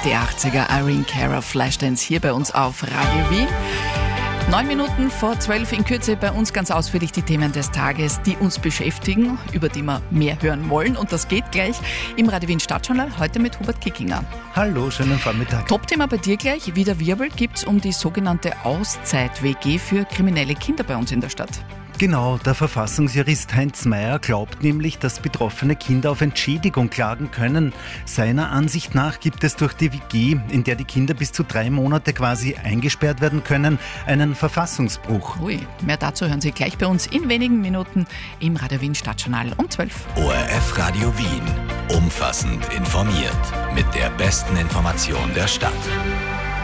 Die 80er, Irene Cara, Flashdance hier bei uns auf Radio Wien. 9 Minuten vor 12 in Kürze bei uns ganz ausführlich die Themen des Tages, die uns beschäftigen, über die wir mehr hören wollen. Und das geht gleich im Radio Wien Stadtjournal, heute mit Hubert Kickinger. Hallo, schönen Vormittag. Top-Thema bei dir gleich. Wie der Wirbel gibt es um die sogenannte Auszeit-WG für kriminelle Kinder bei uns in der Stadt. Genau, der Verfassungsjurist Heinz Mayer glaubt nämlich, dass betroffene Kinder auf Entschädigung klagen können. Seiner Ansicht nach gibt es durch die WG, in der die Kinder bis zu 3 Monate quasi eingesperrt werden können, einen Verfassungsbruch. Ui, mehr dazu hören Sie gleich bei uns in wenigen Minuten im Radio Wien Stadtjournal um 12. ORF Radio Wien. Umfassend informiert. Mit der besten Information der Stadt.